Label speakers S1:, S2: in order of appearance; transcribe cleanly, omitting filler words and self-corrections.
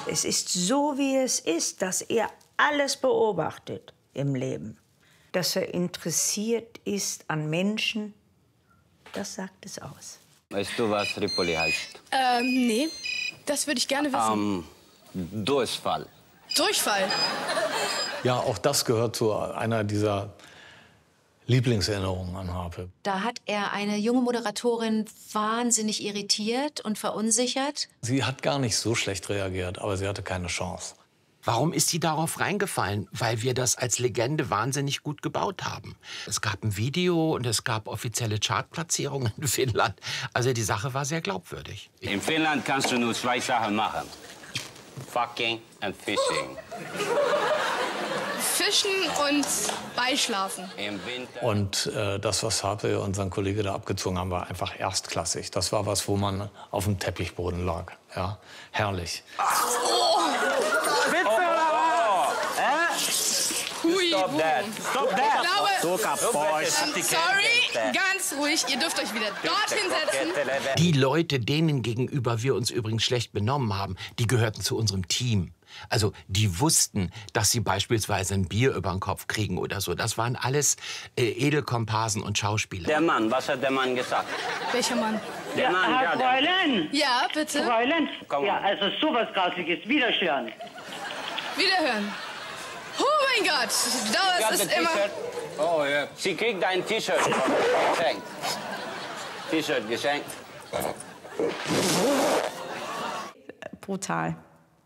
S1: Es ist so, wie es ist, dass er alles beobachtet im Leben. Dass er interessiert ist an Menschen, das sagt es aus.
S2: Weißt du, was Tripoli heißt?
S3: Nee. Das würde ich gerne wissen.
S2: Durchfall.
S3: Durchfall?
S4: Ja, auch das gehört zu einer dieser Lieblingserinnerungen an Harpe.
S5: Da hat er eine junge Moderatorin wahnsinnig irritiert und verunsichert.
S4: Sie hat gar nicht so schlecht reagiert, aber sie hatte keine Chance.
S6: Warum ist sie darauf reingefallen? Weil wir das als Legende wahnsinnig gut gebaut haben. Es gab ein Video und es gab offizielle Chartplatzierungen in Finnland. Also die Sache war sehr glaubwürdig.
S2: In Finnland kannst du nur 2 Sachen machen. Fucking and fishing.
S3: Fischen und Beischlafen.
S2: Im Winter.
S4: Und das, was Harpe und sein Kollege da abgezogen haben, war einfach erstklassig. Das war was, wo man auf dem Teppichboden lag. Ja, herrlich.
S2: Stop that. Stop that.
S3: Sorry, ganz ruhig. Ihr dürft euch wieder dorthin setzen.
S6: Die Leute, denen gegenüber wir uns übrigens schlecht benommen haben, die gehörten zu unserem Team. Also die wussten, dass sie beispielsweise ein Bier über den Kopf kriegen oder so. Das waren alles Edelkomparsen und Schauspieler.
S2: Der Mann, was hat der Mann gesagt?
S3: Welcher Mann?
S2: Der Mann,
S7: Herr Fräulein.
S3: Ja, bitte.
S7: Fräulein.
S2: Komm.
S7: Ja, also sowas Grausliches. Wiederhören.
S3: Wiederhören. Oh mein Gott, das ist immer...
S2: Oh, ja. Sie kriegt ein T-Shirt geschenkt. T-Shirt geschenkt.
S8: Brutal.